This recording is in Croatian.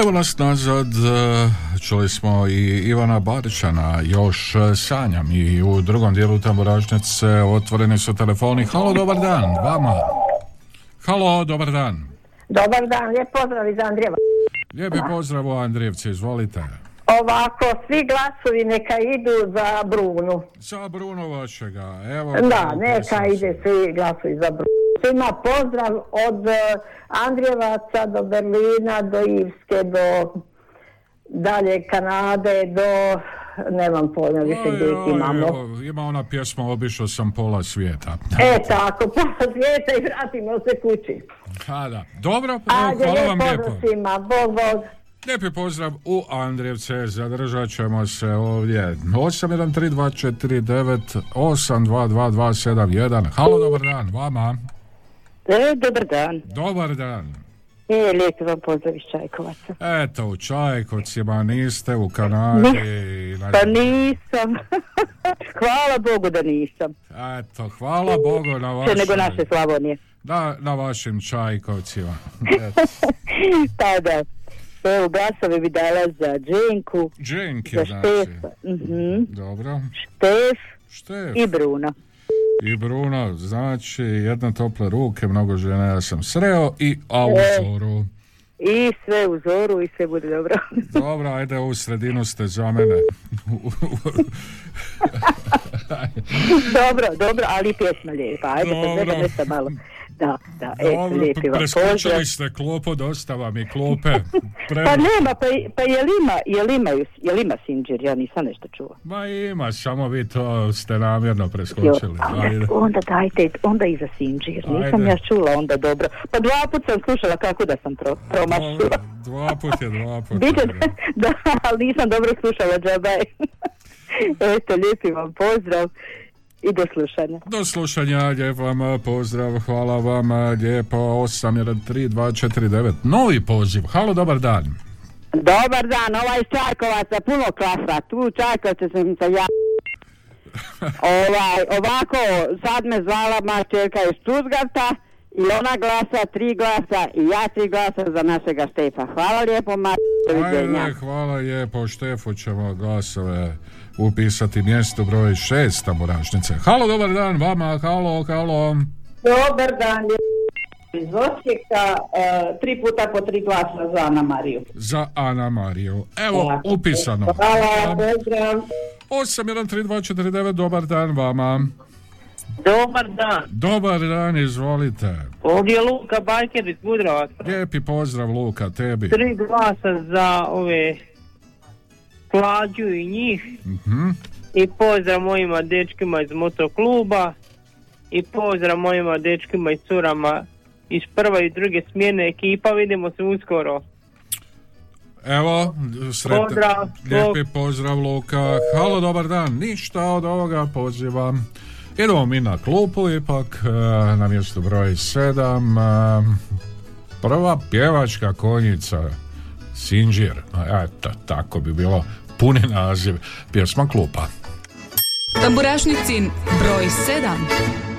Evo nas nazad, čuli smo i Ivana Baričana, još sanjam, i u drugom dijelu Tamburašnice otvoreni su telefoni. Halo, dobar dan, vama. Halo, dobar dan. Dobar dan, lijep pozdrav iz Andrijeva. Lijepi pozdrav u Andrijevci, izvolite. Ovako, svi glasovi neka idu za Brunu. Za Brunu vašega, evo. Da, neka ide svi glasovi za Brunu. Svima pozdrav od Andrijevaca do Berlina, do Irske, do dalje Kanade, do nemam pojma više gdje imamo. Ima ona pjesma Obišao sam pola svijeta. Tako, pola svijeta i vratimo se kući. Da. Dobro, hvala vam lijepo. Svima, Bog. Lijepi pozdrav u Andrijevce, zadržat ćemo se ovdje. 813249822271. Halo, dobar dan, vama. Dobar dan. Dobar dan. Lijepo vam pozdrav iz Čajkovaca. Eto, u Čajkovcima, niste u Kanadi. Pa nisam. Hvala Bogu da nisam. Eto, hvala Bogu na vašem... nego naše Slavonije. Da, na vašim Čajkovcima. Pa da. Evo, glasove bi dala za Dženku. Dženki, za znači. Štefa. Dobro. Štef i Bruno. I Bruno, znači jedne tople ruke, mnogo žena ja sam sreo i a u zoru. I sve u zoru i sve bude dobro. Dobro, ajde, u sredinu ste za mene. Dobro, ali pjesma lijepa. Ajde, pa nešto malo. Da, lijepi vam preskočili ste klopo, dosta vam i klope. Pa nema, pa jel ima Sinđir, ja nisam nešto čuo. Ma ima, samo vi to ste namjerno preskočili. Onda dajte, onda i za Sinđir, nisam ja čula onda dobro. Pa 2 put sam slušala kako da sam promašila. 2 put je 2 put. Da, ali nisam dobro slušala, džabaj. Eto, lijepi vam pozdrav. I do slušanja. Do slušanja, lijep vam pozdrav, hvala vam lijepo. 813249. Novi poziv, halo, dobar dan. Dobar dan, ovaj Čajkovaca, puno klasa, tu Čajkovce sam se ja... ovako, sad me zvala moja čerka iz Stuttgarta i ona glasa 3 glasa i ja 3 glasa za našega Štefa. Hvala lijepo, Ajde, hvala lijepo, Štefu ćemo glasove upisati mjesto broj 6 Tamburašnice. Halo, dobar dan vama, halo. Dobar dan, iz Osijeka, 3 puta po 3 glasa za Ana Mariju. Za Ana Mariju, evo, upisano. Hvala, pozdrav. 813249, dobar dan vama. Dobar dan, izvolite. Ovdje je Luka Bajker iz Budrovaca. Lijepi pozdrav, Luka, tebi. 3 glasa za ove Klađu i njih. I pozdrav mojima dečkima iz motokluba. I pozdrav mojima dečkima i curama iz prve i druge smjene ekipa. Vidimo se uskoro. Evo, pozdrav. Lijepi pozdrav, Luka. Halo, dobar dan. Ništa od ovoga poziva. Idemo mi na klupu ipak, na mjestu broj 7. Prva pjevačka konjica Sinđir. Eto, tako bi bilo puni naziv pjesma klupa. Tamburašnicin broj 7.